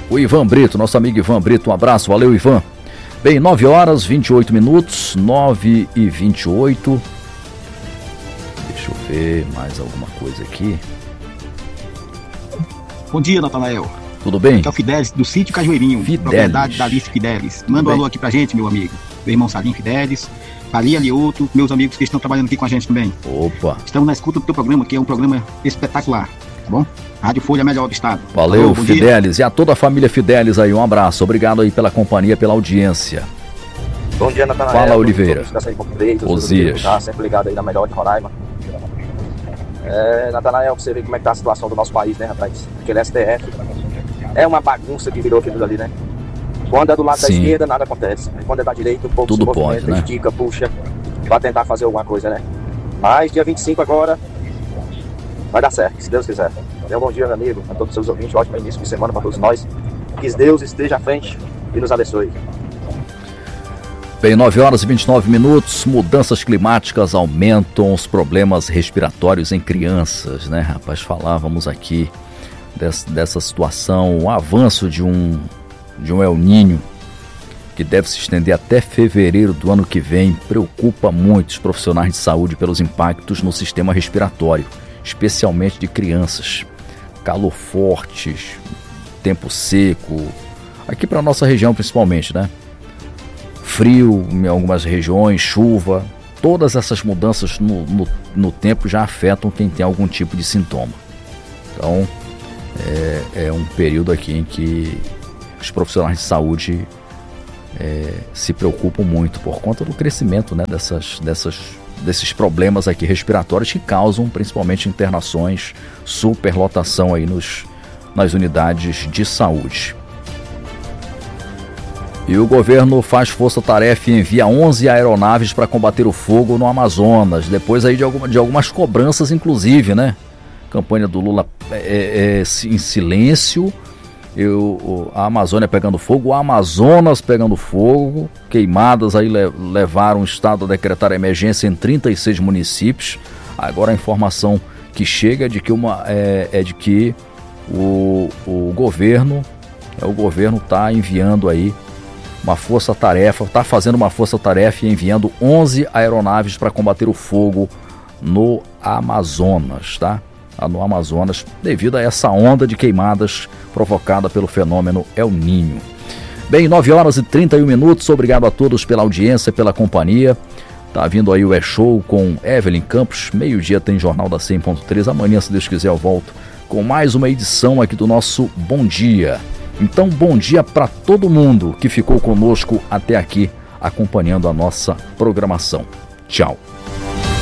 o Ivan Brito, nosso amigo Ivan Brito. Um abraço, valeu, Ivan. Bem, 9 horas, 28 minutos, 9h28. Deixa eu ver mais alguma coisa aqui. Bom dia, Natanael. Tudo bem? Aqui é o Fidelis, do sítio Cajueirinho, propriedade da Alice Fidelis. Manda um alô aqui pra gente, meu amigo. Meu irmão Salim Fidelis, Faria Lioto, meus amigos que estão trabalhando aqui com a gente também. Opa! Estamos na escuta do teu programa, que é um programa espetacular, tá bom? Rádio Folha, melhor do estado. Valeu, alô, Fidelis. Dia. E a toda a família Fidelis aí, um abraço. Obrigado aí pela companhia, pela audiência. Bom dia, Natanael. Fala, Oliveira. Osias. Tá sempre ligado aí na melhor de Roraima. Natanael, você vê como é que tá a situação do nosso país, né, rapaz? Aquele STF é uma bagunça que virou aquilo ali, né? Quando é do lado da esquerda, nada acontece. Quando é da direita, o povo tudo se movimenta, pode, né? estica, puxa, pra tentar fazer alguma coisa, né? Mas dia 25 agora vai dar certo, se Deus quiser. Tenha um bom dia, meu amigo, a todos os seus ouvintes, ótimo início de semana para todos nós. Que Deus esteja à frente e nos abençoe. Bem, 9 horas e 29 minutos, mudanças climáticas aumentam os problemas respiratórios em crianças, né, rapaz? Falávamos aqui dessa situação, o avanço de um El Niño, que deve se estender até fevereiro do ano que vem, preocupa muito os profissionais de saúde pelos impactos no sistema respiratório, especialmente de crianças. Calor forte, tempo seco, aqui para a nossa região principalmente, né? Frio em algumas regiões, chuva, todas essas mudanças no tempo já afetam quem tem algum tipo de sintoma. Então, é um período aqui em que os profissionais de saúde se preocupam muito por conta do crescimento, né, desses problemas aqui respiratórios que causam principalmente internações, superlotação aí nas unidades de saúde. E o governo faz força-tarefa e envia 11 aeronaves para combater o fogo no Amazonas, depois aí de algumas cobranças, inclusive, né? Campanha do Lula em silêncio, a Amazônia pegando fogo, o Amazonas pegando fogo, queimadas aí levaram o estado a decretar emergência em 36 municípios. Agora a informação que chega é de que o governo está enviando aí uma força-tarefa, está fazendo uma força-tarefa e enviando 11 aeronaves para combater o fogo no Amazonas, tá? No Amazonas, devido a essa onda de queimadas provocada pelo fenômeno El Niño. Bem, 9 horas e 31 minutos, obrigado a todos pela audiência, pela companhia. Tá vindo aí o E-Show com Evelyn Campos, meio-dia tem Jornal da 100.3, amanhã, se Deus quiser, eu volto com mais uma edição aqui do nosso Bom Dia. Então, bom dia para todo mundo que ficou conosco até aqui, acompanhando a nossa programação. Tchau.